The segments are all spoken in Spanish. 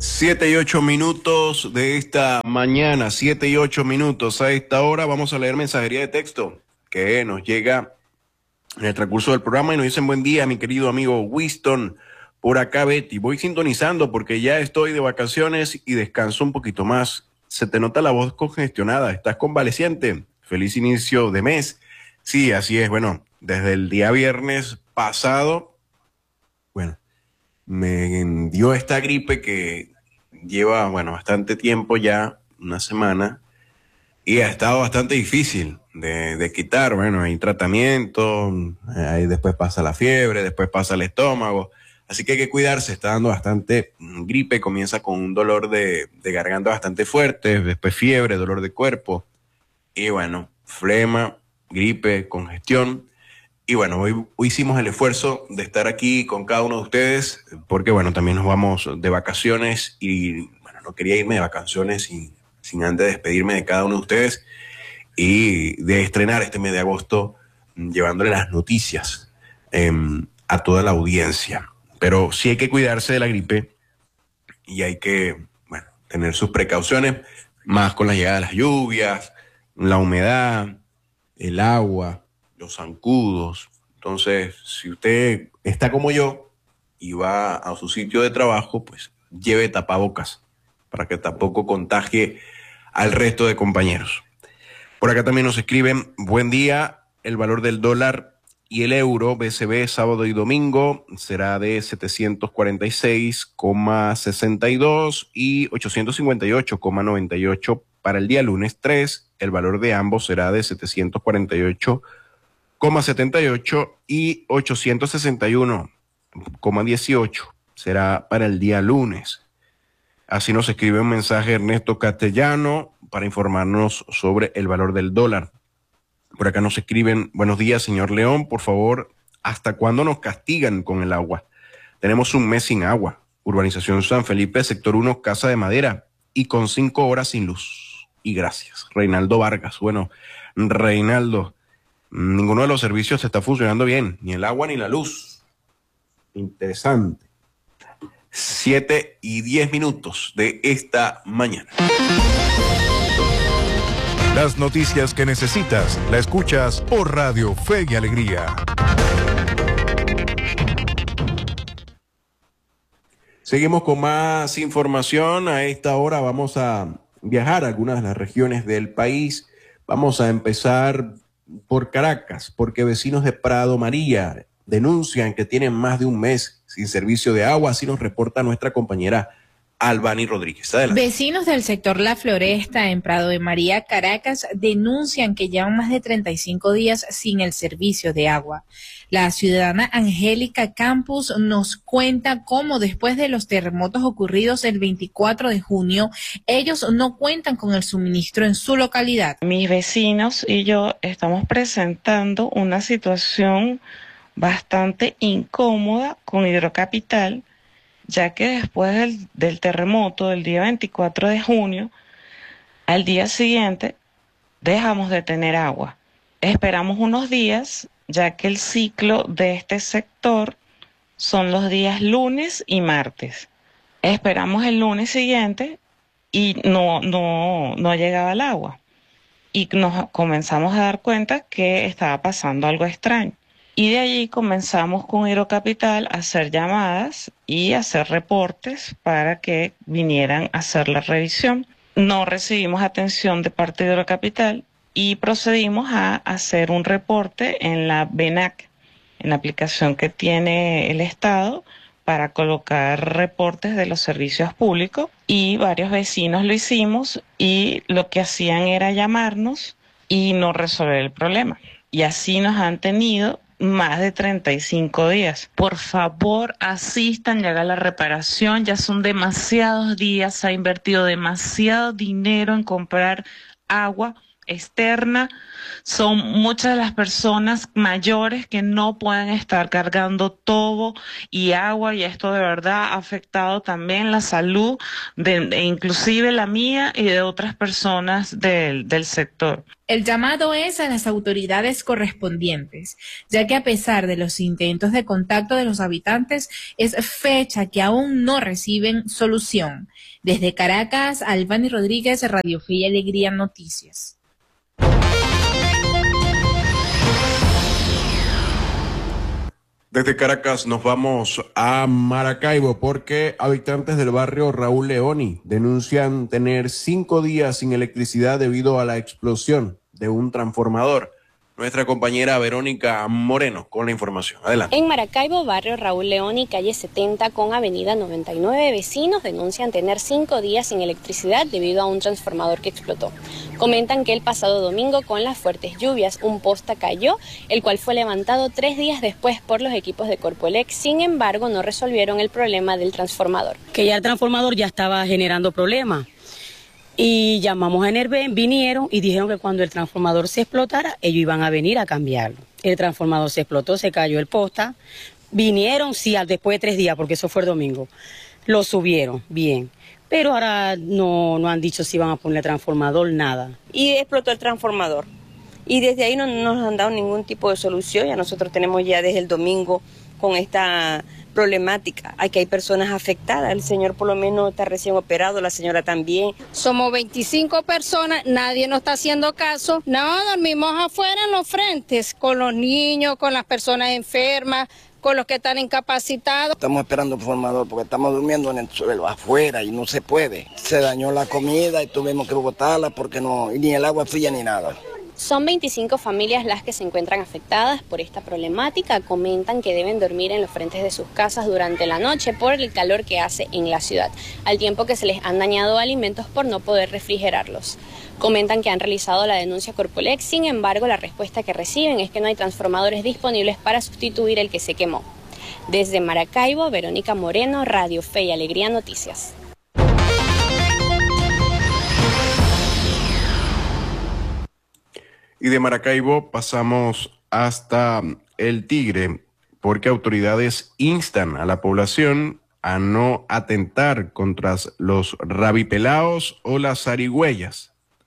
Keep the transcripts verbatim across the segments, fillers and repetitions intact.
Siete y ocho minutos de esta mañana, siete y ocho minutos. A esta hora vamos a leer mensajería de texto que nos llega en el transcurso del programa y nos dicen: buen día, mi querido amigo Winston. Por acá, Betty, voy sintonizando porque ya estoy de vacaciones y descanso un poquito más. Se te nota la voz congestionada, ¿estás convaleciente? Feliz inicio de mes. Sí, así es. Bueno, desde el día viernes pasado, bueno, me dio esta gripe que lleva, bueno, bastante tiempo ya, una semana, y ha estado bastante difícil de, de quitar. Bueno, hay tratamiento, ahí después pasa la fiebre, después pasa el estómago, así que hay que cuidarse. Está dando bastante gripe, comienza con un dolor de, de garganta bastante fuerte, después fiebre, dolor de cuerpo, y bueno, flema, gripe, congestión. Y bueno, hoy, hoy hicimos el esfuerzo de estar aquí con cada uno de ustedes, porque bueno, también nos vamos de vacaciones y bueno, no quería irme de vacaciones sin, sin antes despedirme de cada uno de ustedes y de estrenar este mes de agosto llevándole las noticias eh, a toda la audiencia. Pero sí hay que cuidarse de la gripe y hay que, bueno, tener sus precauciones, más con la llegada de las lluvias, la humedad, el agua, los zancudos. Entonces, si usted está como yo y va a su sitio de trabajo, pues lleve tapabocas para que tampoco contagie al resto de compañeros. Por acá también nos escriben: buen día, el valor del dólar y el euro B C B sábado y domingo será de setecientos cuarenta y seis coma sesenta y dos y ochocientos cincuenta y ocho coma noventa y ocho para el día lunes tres. El valor de ambos será de setecientos cuarenta y ocho coma setenta y ocho y ochocientos sesenta y uno coma dieciocho será para el día lunes. Así nos escribe un mensaje Ernesto Castellano para informarnos sobre el valor del dólar. Por acá nos escriben: buenos días, señor León, por favor, ¿hasta cuándo nos castigan con el agua? Tenemos un mes sin agua. Urbanización San Felipe, sector uno, Casa de Madera, y con cinco horas sin luz. Y gracias. Reinaldo Vargas. Bueno, Reinaldo, ninguno de los servicios está funcionando bien, ni el agua ni la luz. Interesante. Siete y diez minutos de esta mañana. Las noticias que necesitas, la escuchas por Radio Fe y Alegría. Seguimos con más información. A esta hora vamos a viajar a algunas de las regiones del país. Vamos a empezar por Caracas, porque vecinos de Prado María denuncian que tienen más de un mes sin servicio de agua. Así nos reporta nuestra compañera Albany Rodríguez. Adelante. Vecinos del sector La Floresta en Prado de María, Caracas, denuncian que llevan más de treinta y cinco días sin el servicio de agua. La ciudadana Angélica Campos nos cuenta cómo después de los terremotos ocurridos el veinticuatro de junio, ellos no cuentan con el suministro en su localidad. Mis vecinos y yo estamos presentando una situación bastante incómoda con Hidrocapital, ya que después del, del terremoto del día veinticuatro de junio, al día siguiente dejamos de tener agua. Esperamos unos días, ya que el ciclo de este sector son los días lunes y martes. Esperamos el lunes siguiente y no, no, no llegaba el agua. Y nos comenzamos a dar cuenta que estaba pasando algo extraño. Y de allí comenzamos con Hidrocapital a hacer llamadas y hacer reportes para que vinieran a hacer la revisión. No recibimos atención de parte de Hidrocapital y procedimos a hacer un reporte en la B N A C, en la aplicación que tiene el Estado para colocar reportes de los servicios públicos, y varios vecinos lo hicimos y lo que hacían era llamarnos y no resolver el problema. Y así nos han tenido más de treinta y cinco días. Por favor, asistan y hagan la reparación. Ya son demasiados días, se ha invertido demasiado dinero en comprar agua. externa. Son muchas de las personas mayores que no pueden estar cargando todo y agua, y esto de verdad ha afectado también la salud de, de inclusive la mía y de otras personas del, del sector. El llamado es a las autoridades correspondientes, ya que a pesar de los intentos de contacto de los habitantes, es fecha que aún no reciben solución. Desde Caracas, Albany Rodríguez, Radio Fe y Alegría Noticias. Desde Caracas nos vamos a Maracaibo porque habitantes del barrio Raúl Leoni denuncian tener cinco días sin electricidad debido a la explosión de un transformador. Nuestra compañera Verónica Moreno con la información. Adelante. En Maracaibo, barrio Raúl Leoni, calle setenta con avenida noventa y nueve, vecinos denuncian tener cinco días sin electricidad debido a un transformador que explotó. Comentan que el pasado domingo, con las fuertes lluvias, un poste cayó, el cual fue levantado tres días después por los equipos de Corpoelec. Sin embargo, no resolvieron el problema del transformador. Que ya el transformador ya estaba generando problemas. Y llamamos a Enerven, vinieron y dijeron que cuando el transformador se explotara, ellos iban a venir a cambiarlo. El transformador se explotó, se cayó el posta. Vinieron, sí, después de tres días, porque eso fue el domingo. Lo subieron, bien. Pero ahora no, no han dicho si van a poner transformador, nada. Y explotó el transformador. Y desde ahí no, no nos han dado ningún tipo de solución. Ya nosotros tenemos ya desde el domingo con esta problemática. Aquí hay personas afectadas. El señor por lo menos está recién operado, la señora también. Somos veinticinco personas, nadie nos está haciendo caso. No, dormimos afuera en los frentes, con los niños, con las personas enfermas, con los que están incapacitados. Estamos esperando un formador porque estamos durmiendo en el suelo afuera y no se puede. Se dañó la comida y tuvimos que botarla porque no, ni el agua fría ni nada. Son veinticinco familias las que se encuentran afectadas por esta problemática. Comentan que deben dormir en los frentes de sus casas durante la noche por el calor que hace en la ciudad, al tiempo que se les han dañado alimentos por no poder refrigerarlos. Comentan que han realizado la denuncia a Corpoelec, sin embargo la respuesta que reciben es que no hay transformadores disponibles para sustituir el que se quemó. Desde Maracaibo, Verónica Moreno, Radio Fe y Alegría Noticias. Y de Maracaibo pasamos hasta El Tigre, porque autoridades instan a la población a no atentar contra los rabipelaos o las zarigüeyas.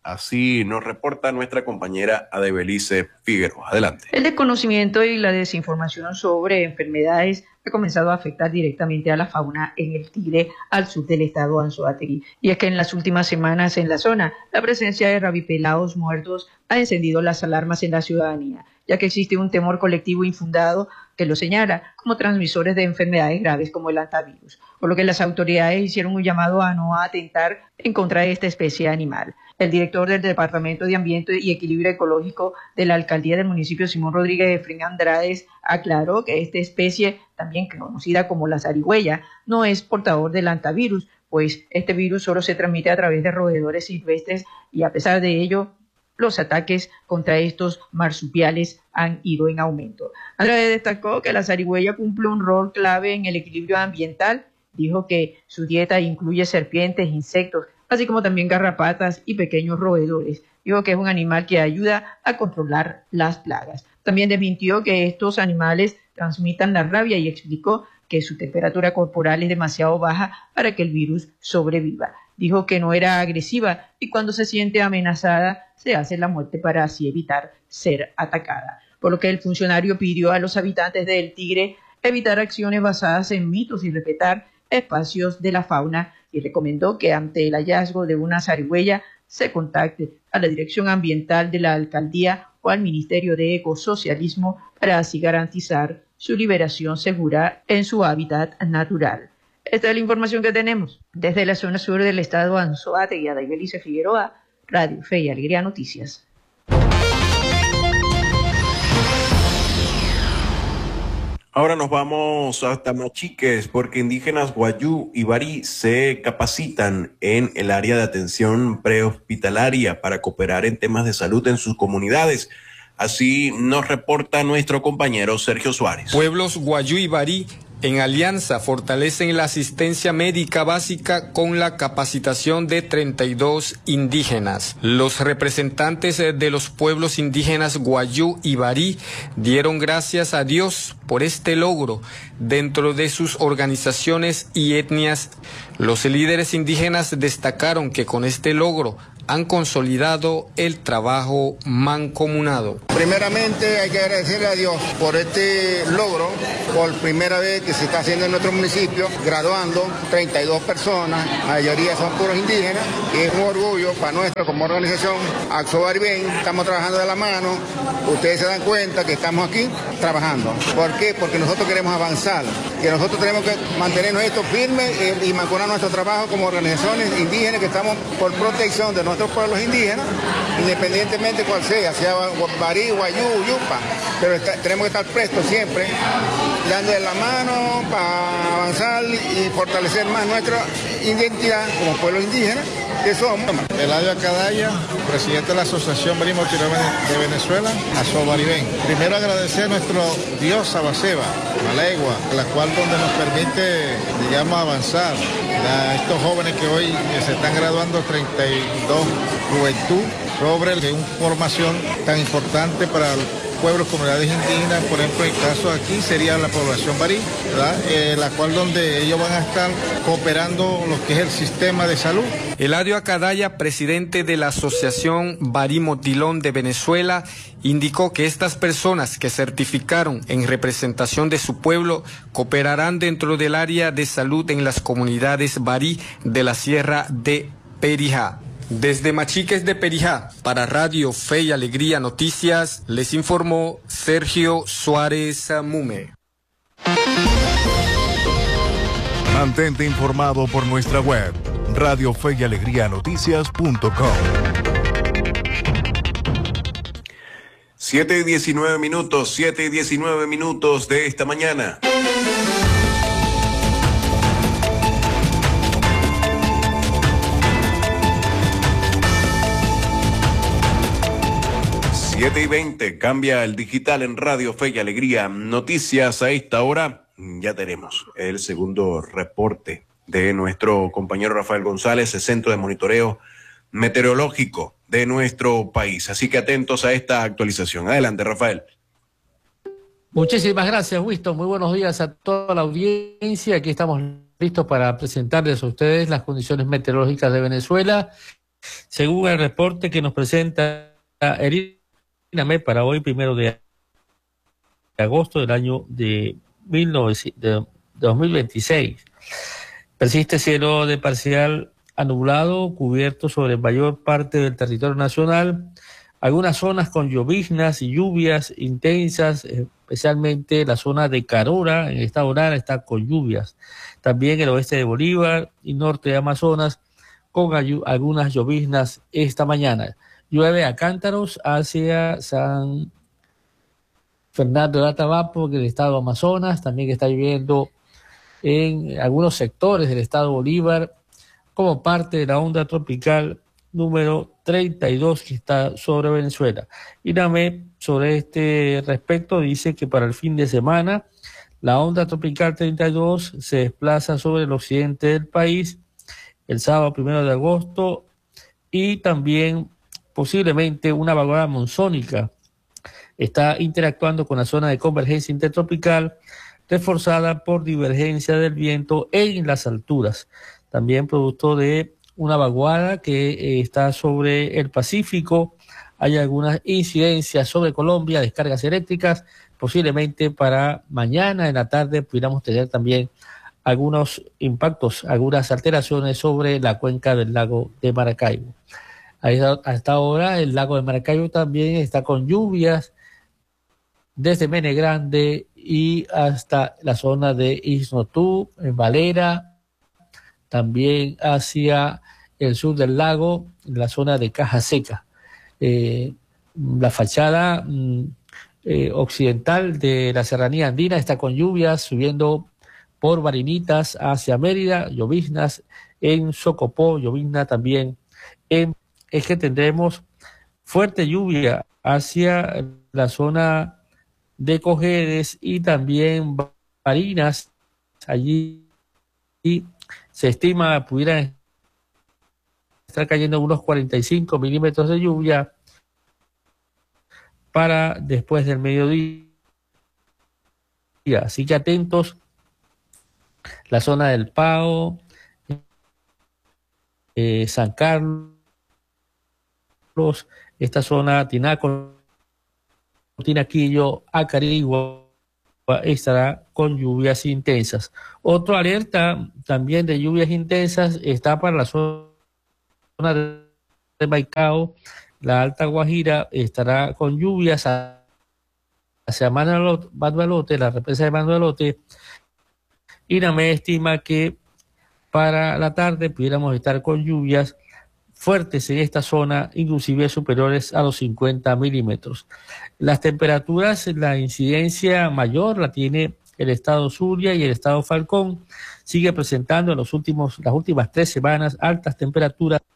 Así nos reporta nuestra compañera Adebelice Figueroa. Adelante. El desconocimiento y la desinformación sobre enfermedades ha comenzado a afectar directamente a la fauna en El Tigre, al sur del estado Anzoátegui. Y es que en las últimas semanas en la zona, la presencia de rabipelaos muertos ha encendido las alarmas en la ciudadanía, ya que existe un temor colectivo infundado que lo señala como transmisores de enfermedades graves como el hantavirus, por lo que las autoridades hicieron un llamado a no atentar en contra de esta especie animal. El director del Departamento de Ambiente y Equilibrio Ecológico de la Alcaldía del municipio, Simón Rodríguez Efren Andrades, aclaró que esta especie, también conocida como la zarigüeya, no es portador del hantavirus, pues este virus solo se transmite a través de roedores silvestres y a pesar de ello, los ataques contra estos marsupiales han ido en aumento. Andrade destacó que la zarigüeya cumple un rol clave en el equilibrio ambiental. Dijo que su dieta incluye serpientes, insectos, así como también garrapatas y pequeños roedores. Dijo que es un animal que ayuda a controlar las plagas. También desmintió que estos animales transmitan la rabia y explicó que su temperatura corporal es demasiado baja para que el virus sobreviva. Dijo que no era agresiva y cuando se siente amenazada se hace la muerte para así evitar ser atacada. Por lo que el funcionario pidió a los habitantes de El Tigre evitar acciones basadas en mitos y respetar espacios de la fauna y recomendó que ante el hallazgo de una zarigüeya se contacte a la Dirección Ambiental de la Alcaldía o al Ministerio de Ecosocialismo para así garantizar su liberación segura en su hábitat natural. Esta es la información que tenemos desde la zona sur del estado Anzoátegui. Adebelice Figueroa, Radio Fe y Alegría Noticias. Ahora nos vamos hasta Machiques porque indígenas Guayú y Barí se capacitan en el área de atención prehospitalaria para cooperar en temas de salud en sus comunidades. Así nos reporta nuestro compañero Sergio Suárez. Pueblos Guayú y Barí En alianza fortalecen la asistencia médica básica con la capacitación de treinta y dos indígenas. Los representantes de los pueblos indígenas Guayú y Barí dieron gracias a Dios por este logro dentro de sus organizaciones y etnias. Los líderes indígenas destacaron que con este logro han consolidado el trabajo mancomunado. Primeramente hay que agradecerle a Dios por este logro, por primera vez que se está haciendo en nuestro municipio, graduando treinta y dos personas, la mayoría son puros indígenas, y es un orgullo para nosotros como organización. Axobar bien, estamos trabajando de la mano, ustedes se dan cuenta que estamos aquí trabajando. ¿Por qué? Porque nosotros queremos avanzar, que nosotros tenemos que mantenernos esto firme y, y mancomunar nuestro trabajo como organizaciones indígenas que estamos por protección de nosotros. Nuestros pueblos indígenas, independientemente cuál sea, sea Barí, Guayú, Yupa, pero está, tenemos que estar prestos siempre, dándole la mano para avanzar y fortalecer más nuestra identidad como pueblo indígena que somos. Eladio Acadaya, presidente de la Asociación Barí Mochilero de Venezuela, Azobaribén. Primero agradecer a nuestro Dios Abaceba, Malegua, la cual donde nos permite, digamos, avanzar. A estos jóvenes que hoy se están graduando, treinta y dos juventud, sobre una formación tan importante para pueblos, comunidades indígenas. Por ejemplo, el caso aquí sería la población Barí, ¿verdad? Eh, la cual donde ellos van a estar cooperando lo que es el sistema de salud. Eladio Acadaya, presidente de la Asociación Barí Motilón de Venezuela, indicó que estas personas que certificaron en representación de su pueblo cooperarán dentro del área de salud en las comunidades Barí de la Sierra de Perijá. Desde Machiques de Perijá, para Radio Fe y Alegría Noticias, les informó Sergio Suárez Mume. Mantente informado por nuestra web, radio fe y alegría noticias punto com. Siete y diecinueve minutos, siete y diecinueve minutos de esta mañana. siete y veinte, cambia el digital en Radio Fe y Alegría Noticias. A esta hora ya tenemos el segundo reporte de nuestro compañero Rafael González, el Centro de Monitoreo Meteorológico de nuestro país. Así que atentos a esta actualización. Adelante, Rafael. Muchísimas gracias, Winston. Muy buenos días a toda la audiencia. Aquí estamos listos para presentarles a ustedes las condiciones meteorológicas de Venezuela, según el reporte que nos presenta el INAMED para hoy, primero de agosto del año de, mil novecientos, de dos mil veintiséis. Persiste cielo de parcial a nublado, cubierto sobre mayor parte del territorio nacional. Algunas zonas con lloviznas y lluvias intensas, especialmente la zona de Carora, en el estado Lara, está con lluvias. También el oeste de Bolívar y norte de Amazonas, con algunas lloviznas esta mañana. Llueve a cántaros hacia San Fernando de Atabapo, en el estado Amazonas. También está lloviendo en algunos sectores del estado Bolívar, como parte de la onda tropical número treinta y dos que está sobre Venezuela. INAMED sobre este respecto dice que para el fin de semana la onda tropical treinta y dos se desplaza sobre el occidente del país el sábado primero de agosto y también posiblemente una vaguada monzónica está interactuando con la zona de convergencia intertropical reforzada por divergencia del viento en las alturas. También producto de una vaguada que eh, está sobre el Pacífico. Hay algunas incidencias sobre Colombia, descargas eléctricas. Posiblemente para mañana en la tarde pudiéramos tener también algunos impactos, algunas alteraciones sobre la cuenca del lago de Maracaibo. Hasta ahora el lago de Maracaibo también está con lluvias desde Mene Grande y hasta la zona de Isnotú, en Valera, también hacia el sur del lago, en la zona de Caja Seca. Eh, la fachada mm, eh, occidental de la serranía andina está con lluvias subiendo por Barinitas hacia Mérida, lloviznas en Socopó, llovizna también en... Es que tendremos fuerte lluvia hacia la zona de Cojedes y también Barinas allí y se estima pudieran estar cayendo unos cuarenta y cinco milímetros de lluvia para después del mediodía. Así que atentos, la zona del Pao, eh, San Carlos, esta zona, Tinaco, Tinaquillo, Acarigua, estará con lluvias intensas. Otra alerta también de lluvias intensas está para la zona de Maicao, la Alta Guajira, estará con lluvias hacia Manuelote, la represa de Manuelote, y NAME estima que para la tarde pudiéramos estar con lluvias fuertes en esta zona, inclusive superiores a los cincuenta milímetros. Las temperaturas, la incidencia mayor la tiene el estado Zulia y el estado Falcón, sigue presentando en los últimos, las últimas tres semanas altas temperaturas